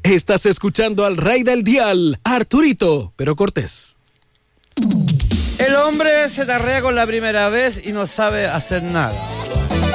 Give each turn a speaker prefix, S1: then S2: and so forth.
S1: Estás escuchando al rey del dial, Arturito, pero Cortés.
S2: El hombre se tarrea con la primera vez y no sabe hacer nada.